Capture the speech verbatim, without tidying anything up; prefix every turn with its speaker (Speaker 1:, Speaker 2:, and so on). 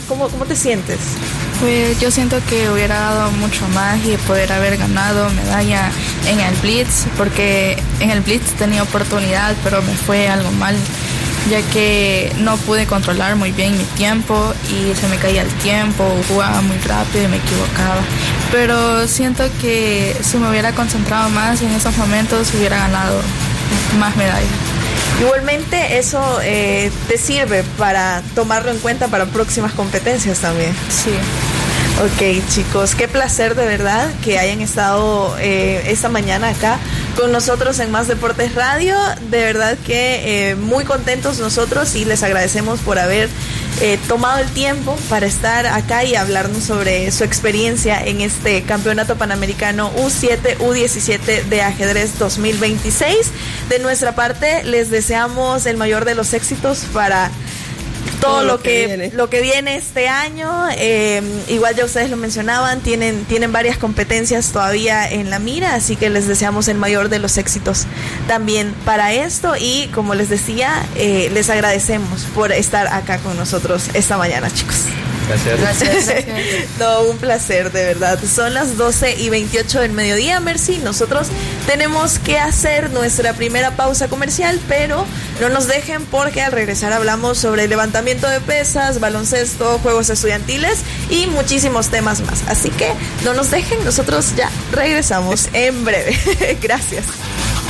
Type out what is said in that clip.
Speaker 1: ¿Cómo, cómo te sientes?
Speaker 2: Pues yo siento que hubiera dado mucho más y poder haber ganado medalla en el Blitz, porque en el Blitz tenía oportunidad, pero me fue algo mal, ya que no pude controlar muy bien mi tiempo y se me caía el tiempo, jugaba muy rápido y me equivocaba. Pero siento que si me hubiera concentrado más en esos momentos hubiera ganado más medallas.
Speaker 1: Igualmente eso eh, te sirve para tomarlo en cuenta para próximas competencias también.
Speaker 2: Sí.
Speaker 1: Ok, chicos, qué placer de verdad que hayan estado eh, esta mañana acá con nosotros en Más Deportes Radio. De verdad que eh, muy contentos nosotros y les agradecemos por haber eh, tomado el tiempo para estar acá y hablarnos sobre su experiencia en este Campeonato Panamericano U siete U diecisiete de ajedrez dos mil veintiséis. De nuestra parte les deseamos el mayor de los éxitos para todo, todo lo, lo que, que viene. lo que viene este año. Eh, igual ya ustedes lo mencionaban, tienen, tienen varias competencias todavía en la mira, así que les deseamos el mayor de los éxitos también para esto y como les decía, eh, les agradecemos por estar acá con nosotros esta mañana, chicos.
Speaker 3: Gracias.
Speaker 2: Gracias. Gracias.
Speaker 1: No, un placer, de verdad. Son las doce y veintiocho del mediodía, Mercy. Nosotros tenemos que hacer nuestra primera pausa comercial, pero no nos dejen porque al regresar hablamos sobre levantamiento de pesas, baloncesto, juegos estudiantiles y muchísimos temas más. Así que no nos dejen, nosotros ya regresamos en breve. Gracias.